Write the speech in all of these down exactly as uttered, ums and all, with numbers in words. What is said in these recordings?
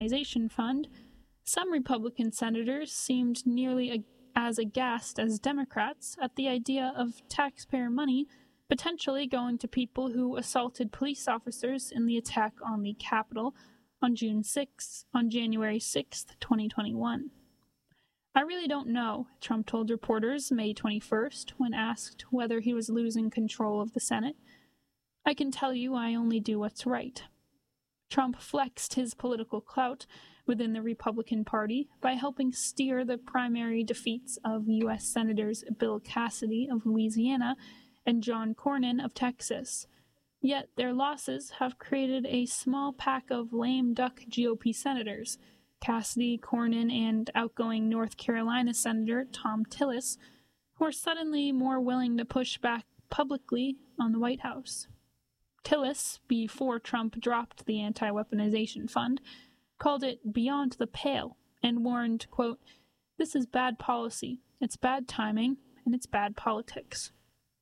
Weaponization Fund, some Republican senators seemed nearly ag- as aghast as Democrats at the idea of taxpayer money potentially going to people who assaulted police officers in the attack on the Capitol on June sixth, on January sixth, twenty twenty-one. I really don't know, Trump told reporters May twenty-first when asked whether he was losing control of the Senate. I can tell you I only do what's right. Trump flexed his political clout within the Republican Party by helping steer the primary defeats of U S Senators Bill Cassidy of Louisiana and John Cornyn of Texas. Yet their losses have created a small pack of lame duck G O P senators, Cassidy, Cornyn, and outgoing North Carolina Senator Thom Tillis, who are suddenly more willing to push back publicly on the White House. Tillis, before Trump dropped the Anti-Weaponization Fund, called it beyond the pale and warned, quote, "This is bad policy, it's bad timing, and it's bad politics."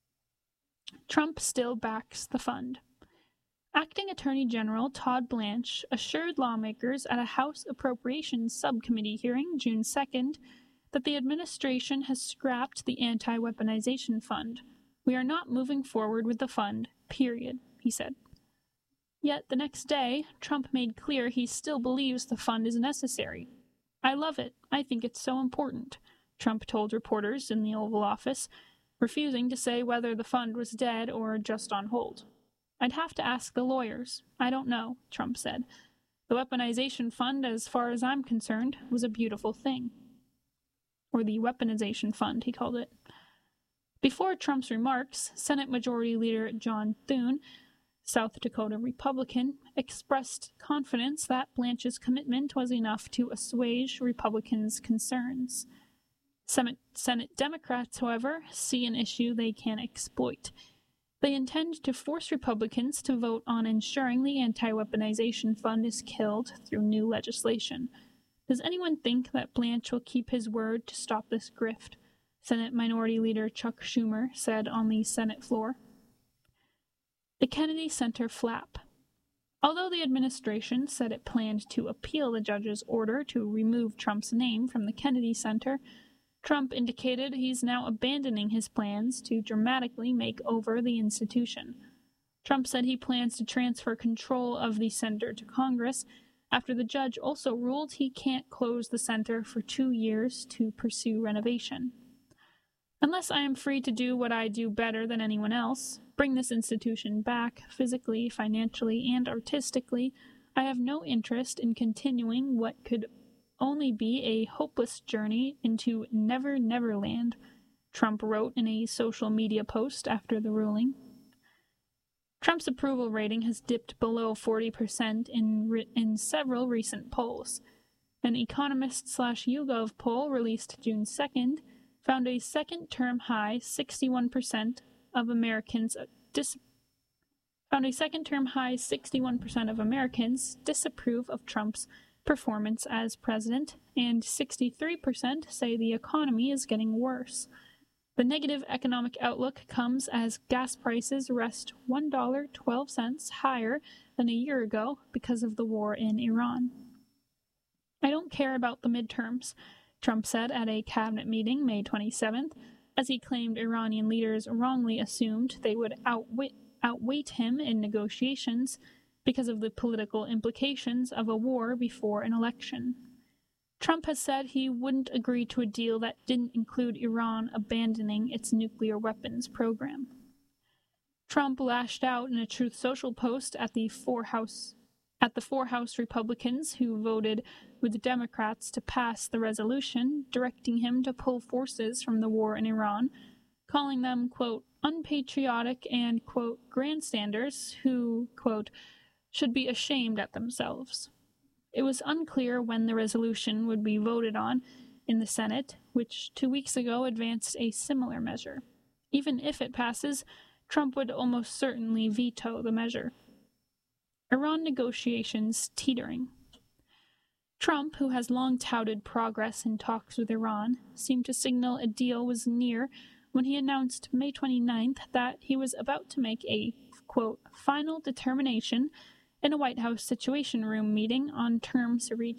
Trump still backs the fund. Acting Attorney General Todd Blanche assured lawmakers at a House Appropriations Subcommittee hearing June second that the administration has scrapped the Anti-Weaponization Fund. "We are not moving forward with the fund, period," he said. Yet the next day, Trump made clear he still believes the fund is necessary. "I love it. I think it's so important," Trump told reporters in the Oval Office, refusing to say whether the fund was dead or just on hold. "I'd have to ask the lawyers. I don't know," Trump said. "The Weaponization Fund, as far as I'm concerned, was a beautiful thing." Or the Weaponization Fund, he called it. Before Trump's remarks, Senate Majority Leader John Thune, South Dakota Republican, expressed confidence that Blanche's commitment was enough to assuage Republicans' concerns. Senate Democrats, however, see an issue they can exploit. They intend to force Republicans to vote on ensuring the Anti-Weaponization Fund is killed through new legislation. Does anyone think that Blanche will keep his word to stop this grift? Senate Minority Leader Chuck Schumer said on the Senate floor. The Kennedy Center flap. Although the administration said it planned to appeal the judge's order to remove Trump's name from the Kennedy Center, Trump indicated he's now abandoning his plans to dramatically make over the institution. Trump said he plans to transfer control of the center to Congress after the judge also ruled he can't close the center for two years to pursue renovation. "Unless I am free to do what I do better than anyone else, bring this institution back physically, financially, and artistically, I have no interest in continuing what could only be a hopeless journey into Never Never Land," Trump wrote in a social media post after the ruling. Trump's approval rating has dipped below forty percent in re- in several recent polls. An Economist slash YouGov poll released June second found a second-term high sixty-one percent of Americans dis- found a second-term high sixty-one percent of Americans disapprove of Trump's performance as president, and sixty-three percent say the economy is getting worse. The negative economic outlook comes as gas prices rest one dollar and twelve cents higher than a year ago because of the war in Iran. "I don't care about the midterms," Trump said at a cabinet meeting May twenty-seventh, as he claimed Iranian leaders wrongly assumed they would outwit, outweight him in negotiations because of the political implications of a war before an election. Trump has said he wouldn't agree to a deal that didn't include Iran abandoning its nuclear weapons program. Trump lashed out in a Truth Social post at the four House at the four House Republicans who voted with the Democrats to pass the resolution, directing him to pull forces from the war in Iran, calling them, quote, unpatriotic and, quote, grandstanders who, quote, should be ashamed at themselves. It was unclear when the resolution would be voted on in the Senate, which two weeks ago advanced a similar measure. Even if it passes, Trump would almost certainly veto the measure. Iran negotiations teetering. Trump, who has long touted progress in talks with Iran, seemed to signal a deal was near when he announced May twenty-ninth that he was about to make a, quote, final determination in a White House Situation Room meeting on terms reached